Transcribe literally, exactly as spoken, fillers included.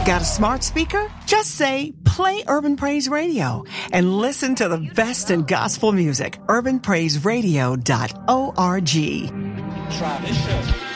Got a smart speaker? Just say, play Urban Praise Radio and listen to the best in gospel music. urban praise radio dot org. Try this shit.